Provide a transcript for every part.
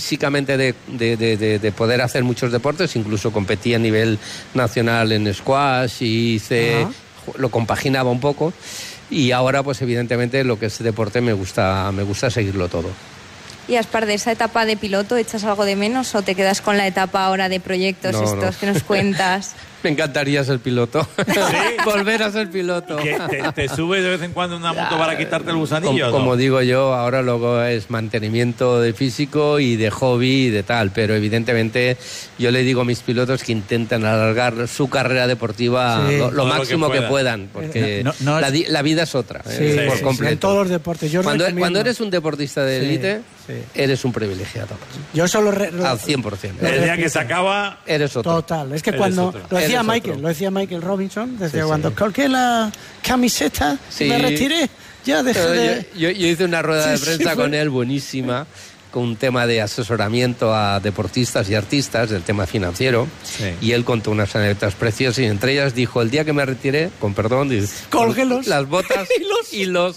físicamente de poder hacer muchos deportes, incluso competí a nivel nacional en squash y lo compaginaba un poco, y ahora pues evidentemente lo que es deporte me gusta seguirlo todo. Y Aspar, de esa etapa de piloto, ¿echas algo de menos o te quedas con la etapa ahora de proyectos que nos cuentas? Me encantaría ser piloto. ¿Sí? Volver a ser piloto. ¿Te subes de vez en cuando en una moto para quitarte el gusanillo? Como digo yo, ahora luego es mantenimiento de físico y de hobby y de tal, pero evidentemente yo le digo a mis pilotos que intenten alargar su carrera deportiva lo máximo que puedan, porque la vida es otra, por completo. En todos los deportes. Cuando eres un deportista de élite, eres un privilegiado. Yo solo al 100%. El día que se acaba, eres otro. Total. Es que cuando lo decía Michael Robinson, desde cuando colgué la camiseta me retiré, ya dejé de... Yo hice una rueda de prensa con él buenísima, con un tema de asesoramiento a deportistas y artistas del tema financiero, y él contó unas anécdotas preciosas, y entre ellas dijo: el día que me retiré, con perdón, colgué las botas y los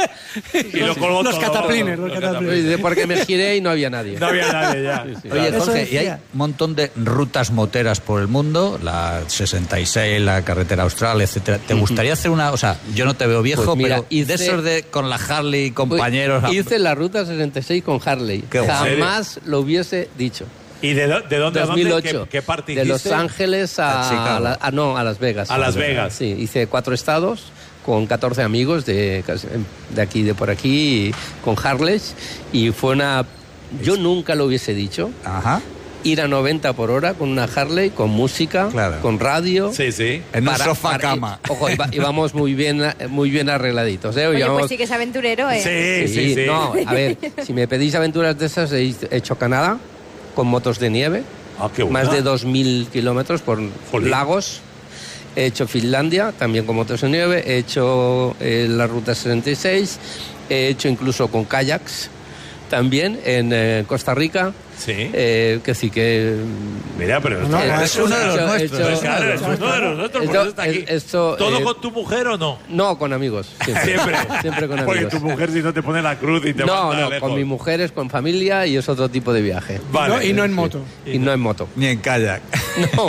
cataplines, porque me giré y no había nadie. No había nadie ya. Oye, Jorge, y hay un montón de rutas moteras por el mundo, la 66, la carretera austral, etcétera. ¿Te gustaría hacer una, o sea, yo no te veo viejo, pues mira, pero de esos de con la Harley, compañeros? Hice la ruta 66 con Harley. Jamás lo hubiese dicho. ¿Y de dónde 2008, ¿Qué parte hiciste? De Los Ángeles a Las Vegas. A Las Vegas. Sí, hice 4 estados con 14 amigos de aquí, de por aquí, con Harley, y fue yo nunca lo hubiese dicho. Ir a 90 por hora con una Harley, con música, con radio. Sí. En un sofá cama. Ojo, íbamos muy bien arregladitos. Oye, pues sí que es aventurero, ¿eh? Sí. No, a ver, si me pedís aventuras de esas, he hecho Canadá con motos de nieve. Qué buena. Más de 2.000 kilómetros por lagos. He hecho Finlandia, también con motos de nieve. He hecho la Ruta 66. He hecho incluso con kayaks también en Costa Rica. Que sí que... Mira, pero es uno de los nuestros. Claro, es uno de los nuestros, por eso está aquí. ¿Todo con tu mujer o no? No, con amigos. Siempre con amigos. Porque tu mujer si no te pone la cruz y te manda lejos. Con mi mujer es con familia y es otro tipo de viaje. Vale. Y no en moto. Y no en moto. Ni en kayak. No.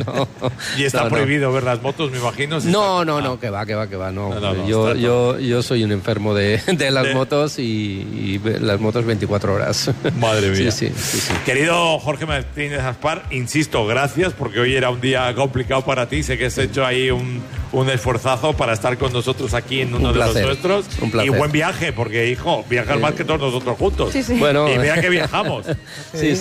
Y está prohibido ver las motos, me imagino. No, que va. No. Yo soy un enfermo de las motos y las motos 24 horas. Madre mía. Sí. Querido Jorge Martínez Aspar, insisto, gracias, porque hoy era un día complicado para ti. Sé que has hecho ahí un esforzazo para estar con nosotros aquí en uno de los nuestros. Un placer. Y buen viaje, porque, hijo, viajas más que todos nosotros juntos. Sí. Bueno, y mira que viajamos. Sí.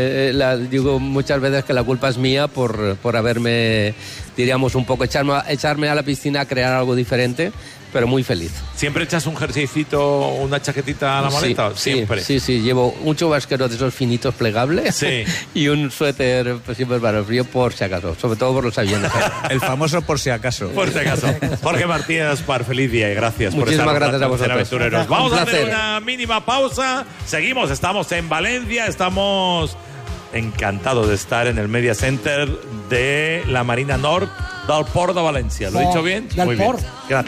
Digo muchas veces que la culpa es mía por haberme, diríamos, un poco echarme a la piscina a crear algo diferente, pero muy feliz. ¿Siempre echas un jerseycito, una chaquetita a la maleta? Siempre. Sí. Llevo un chubasquero de esos finitos plegables y un suéter siempre para el frío, por si acaso, sobre todo por los aviones. El famoso por si acaso. Por si acaso. Jorge Martínez Aspar, feliz día y gracias. Muchísimas gracias a vosotros. Aventureros. Vamos a hacer una mínima pausa. Seguimos, estamos en Valencia, estamos encantados de estar en el Media Center de la Marina Nord del Port de Valencia. ¿Lo he dicho bien? Muy bien. Gracias.